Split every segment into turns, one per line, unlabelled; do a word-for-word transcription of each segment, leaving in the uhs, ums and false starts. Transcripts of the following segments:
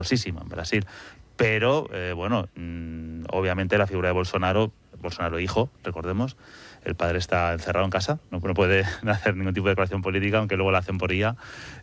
en Brasil. Pero, eh, bueno, mmm, obviamente la figura de Bolsonaro, Bolsonaro hijo, recordemos, el padre está encerrado en casa, no, no puede hacer ningún tipo de declaración política, aunque luego la hacen por I A.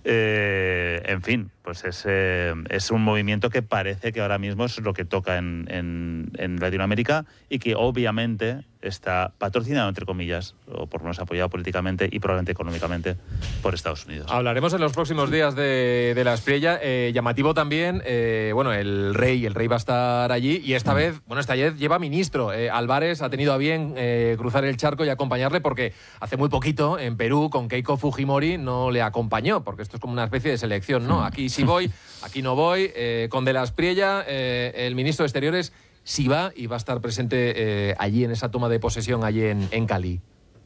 Eh, en fin, pues es, eh, es un movimiento que parece que ahora mismo es lo que toca en, en, en Latinoamérica y que obviamente está patrocinado, entre comillas, o por lo menos apoyado políticamente y probablemente económicamente por Estados Unidos.
Hablaremos en los próximos días de, de la Espriella. Eh, llamativo también, eh, bueno, el rey, el rey va a estar allí y esta mm. vez, bueno, esta vez lleva ministro. Eh, Álvarez ha tenido a bien eh, cruzar el charco y acompañarle porque hace muy poquito en Perú con Keiko Fujimori no le acompañó, porque esto es como una especie de selección, ¿no? Aquí sí voy, aquí no voy. Eh, con de la Espriella, eh, el ministro de Exteriores sí va y va a estar presente eh, allí en esa toma de posesión, allí en, en Cali.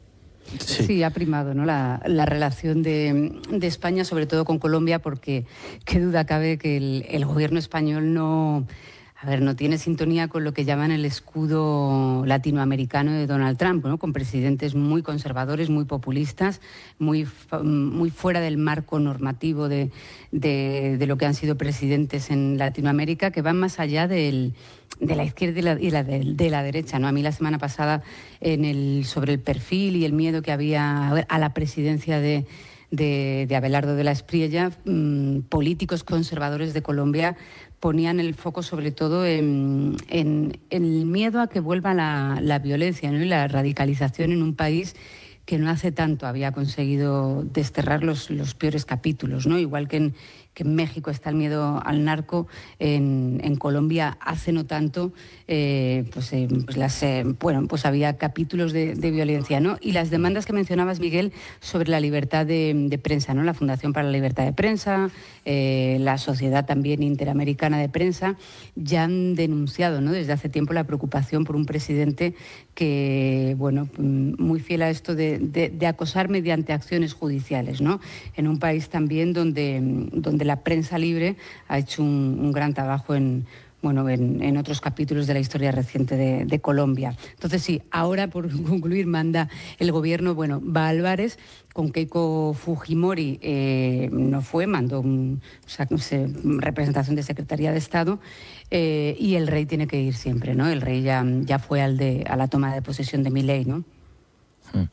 Sí. sí, ha primado, ¿no?, la, la relación de, de España, sobre todo con Colombia, porque qué duda cabe que el, el gobierno español no... A ver, no tiene sintonía con lo que llaman el escudo latinoamericano de Donald Trump, ¿no?, con presidentes muy conservadores, muy populistas, muy, muy fuera del marco normativo de, de, de lo que han sido presidentes en Latinoamérica, que van más allá del, de la izquierda y la, y la de, de la derecha, ¿no? A mí la semana pasada, en el, sobre el perfil y el miedo que había a la presidencia de... De, de Abelardo de la Espriella, mmm, políticos conservadores de Colombia ponían el foco sobre todo en, en, en el miedo a que vuelva la, la violencia, ¿no?, y la radicalización en un país que no hace tanto había conseguido desterrar los, los peores capítulos, ¿no? Igual que en, que en México está el miedo al narco, en, en Colombia hace no tanto, eh, pues, eh, pues, las, eh, bueno, pues había capítulos de, de violencia, ¿no? Y las demandas que mencionabas, Miguel, sobre la libertad de, de prensa, ¿no? La Fundación para la Libertad de Prensa, eh, la Sociedad también Interamericana de Prensa, ya han denunciado, ¿no?, desde hace tiempo la preocupación por un presidente que, bueno, muy fiel a esto de, de, de acosar mediante acciones judiciales, ¿no? En un país también donde, donde la prensa libre ha hecho un, un gran trabajo en, bueno, en, en otros capítulos de la historia reciente de, de Colombia. Entonces, sí, ahora, por concluir, manda el gobierno, bueno, va Álvarez, con Keiko Fujimori eh, no fue, mandó un, o sea, no sé, representación de Secretaría de Estado, eh, y el rey tiene que ir siempre, ¿no? El rey ya, ya fue al de, a la toma de posesión de Milei, ¿no?
Hmm.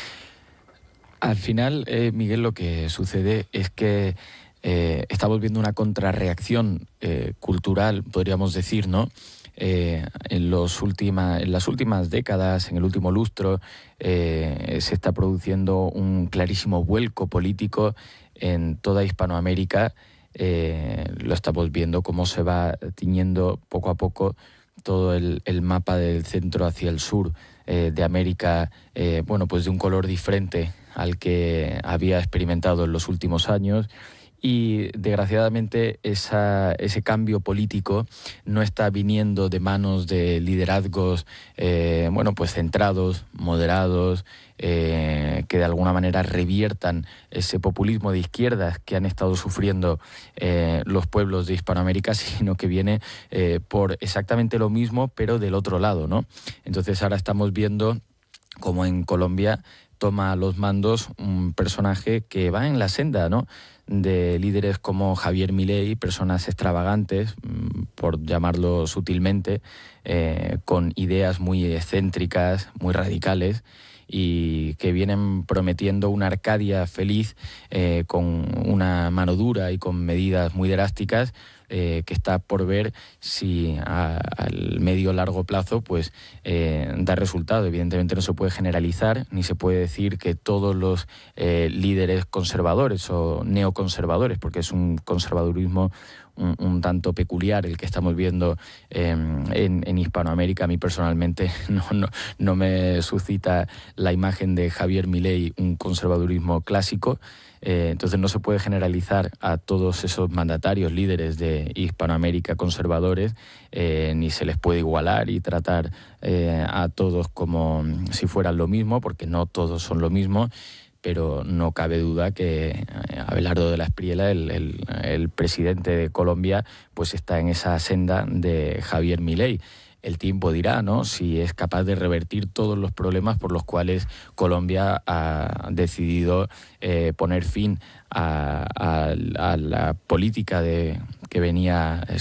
Al final, eh, Miguel, lo que sucede es que eh, estamos viendo una contrarreacción eh, cultural, podríamos decir, ¿no? Eh, en, los última, en las últimas décadas, en el último lustro, eh, se está produciendo un clarísimo vuelco político en toda Hispanoamérica. Eh, lo estamos viendo cómo se va tiñendo poco a poco todo el, el mapa del centro hacia el sur eh, de América, eh, bueno, pues de un color diferente al que había experimentado en los últimos años. Y desgraciadamente esa, ese cambio político no está viniendo de manos de liderazgos eh, bueno, pues centrados, moderados, eh, que de alguna manera reviertan ese populismo de izquierdas que han estado sufriendo eh, los pueblos de Hispanoamérica, sino que viene eh, por exactamente lo mismo, pero del otro lado, ¿no? Entonces ahora estamos viendo como en Colombia toma los mandos un personaje que va en la senda, ¿no?, de líderes como Javier Milei, personas extravagantes, por llamarlo sutilmente, eh, con ideas muy excéntricas, muy radicales, y que vienen prometiendo una Arcadia feliz eh, con una mano dura y con medidas muy drásticas, eh, que está por ver si a, al medio o largo plazo pues eh, da resultado. Evidentemente no se puede generalizar, ni se puede decir que todos los eh, líderes conservadores o neoconservadores, porque es un conservadurismo Un, un tanto peculiar el que estamos viendo eh, en, en Hispanoamérica. A mí personalmente no, no, no me suscita la imagen de Javier Milei un conservadurismo clásico. Eh, entonces no se puede generalizar a todos esos mandatarios, líderes de Hispanoamérica conservadores, eh, ni se les puede igualar y tratar eh, a todos como si fueran lo mismo, porque no todos son lo mismo. Pero no cabe duda que Abelardo de la Espriella, el, el, el presidente de Colombia, pues está en esa senda de Javier Milei. El tiempo dirá, ¿no?, si es capaz de revertir todos los problemas por los cuales Colombia ha decidido eh, poner fin a, a, a la política de, que venía